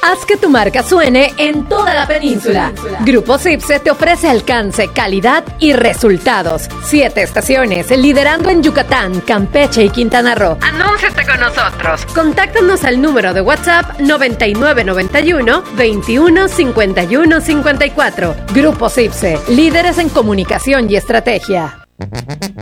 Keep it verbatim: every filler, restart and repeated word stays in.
Haz que tu marca suene en toda la península. Grupo Cipse te ofrece alcance, calidad y resultados. Siete estaciones, liderando en Yucatán, Campeche y Quintana Roo. Anúnciate con nosotros. Contáctanos al número de WhatsApp noventa y nueve noventa y uno veintiuno cincuenta y uno cincuenta y cuatro. Grupo Cipse, líderes en comunicación y estrategia.